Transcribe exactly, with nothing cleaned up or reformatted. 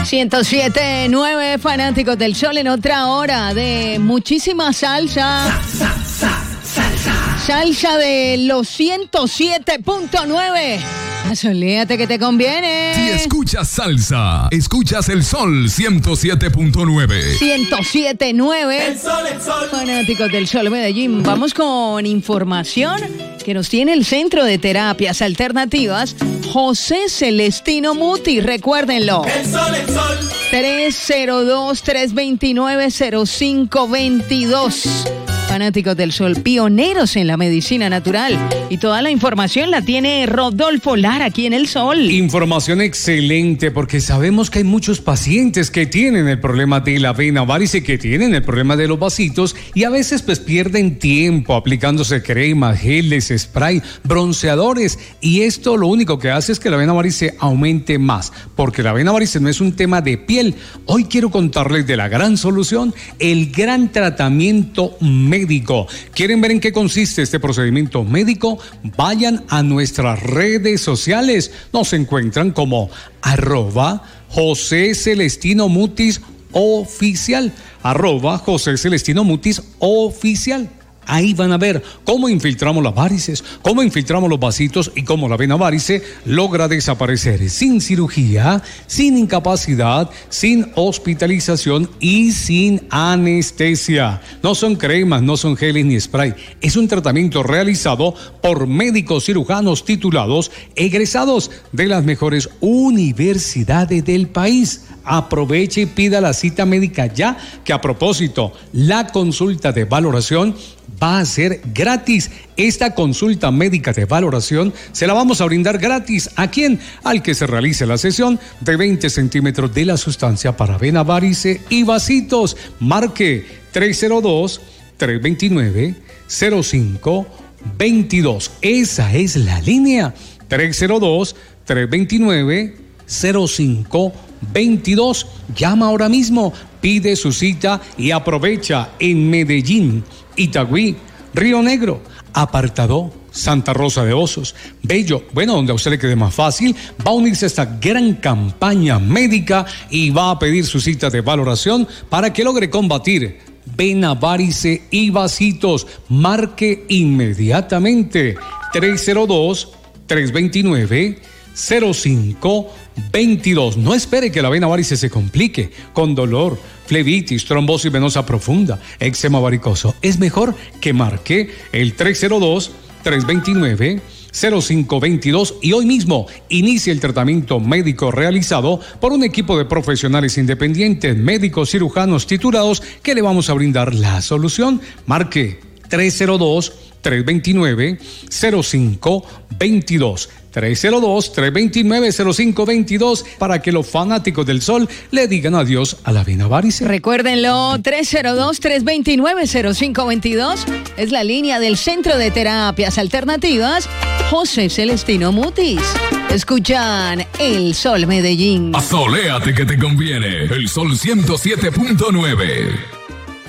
ciento siete punto nueve, fanáticos del sol, en otra hora de muchísima salsa. Sa, sa, sa, salsa. Salsa de los ciento siete punto nueve. Asoléate que te conviene. Si escuchas salsa, escuchas el Sol ciento siete punto nueve. ciento siete punto nueve. El sol, el sol. Fanáticos del Sol Medellín, vamos con información que nos tiene el Centro de Terapias Alternativas José Celestino Mutis. Recuérdenlo. El sol, el sol. tres cero dos, tres dos nueve, cero cinco dos dos. Fanáticos del Sol, pioneros en la medicina natural. Y toda la información la tiene Rodolfo Lara aquí en el Sol. Información excelente, porque sabemos que hay muchos pacientes que tienen el problema de la vena varice, que tienen el problema de los vasitos y a veces pues pierden tiempo aplicándose crema, geles, spray, bronceadores, y esto lo único que hace es que la vena varice aumente más, porque la vena varice no es un tema de piel. Hoy quiero contarles de la gran solución, el gran tratamiento médico. Médico. ¿Quieren ver en qué consiste este procedimiento médico? Vayan a nuestras redes sociales. Nos encuentran como arroba José Celestino Mutis oficial. Arroba José Celestino Mutis oficial. Ahí van a ver cómo infiltramos las varices, cómo infiltramos los vasitos y cómo la vena varice logra desaparecer sin cirugía, sin incapacidad, sin hospitalización y sin anestesia. No son cremas, no son geles ni spray. Es un tratamiento realizado por médicos cirujanos titulados, egresados de las mejores universidades del país. Aproveche y pida la cita médica ya, que a propósito, la consulta de valoración va a ser gratis. Esta consulta médica de valoración se la vamos a brindar gratis. ¿A quién? Al que se realice la sesión de veinte centímetros de la sustancia para vena varice y vasitos. Marque tres cero dos, tres dos nueve, cero cinco dos dos. Esa es la línea. tres cero dos, tres dos nueve, cero cinco veintidós. Llama ahora mismo, pide su cita y aprovecha en Medellín, Itagüí, Río Negro, Apartadó, Santa Rosa de Osos, Bello. Bueno, donde a usted le quede más fácil, va a unirse a esta gran campaña médica y va a pedir su cita de valoración para que logre combatir vena varice y vasitos. Marque inmediatamente tres cero dos, tres dos nueve, cero cinco veintidós. No espere que la vena varice se complique con dolor, flebitis, trombosis venosa profunda, eczema varicoso. Es mejor que marque el tres cero dos, tres dos nueve, cero cinco veintidós y hoy mismo inicie el tratamiento médico realizado por un equipo de profesionales independientes, médicos cirujanos titulados, que le vamos a brindar la solución. Marque tres cero dos, tres dos nueve, cero cinco veintidós. tres cero dos, tres dos nueve, cero cinco veintidós para que los fanáticos del sol le digan adiós a la vena varice. Recuérdenlo, tres cero dos, tres dos nueve, cero cinco veintidós es la línea del Centro de Terapias Alternativas José Celestino Mutis. Escuchan El Sol Medellín. Asoléate que te conviene. El Sol ciento siete punto nueve.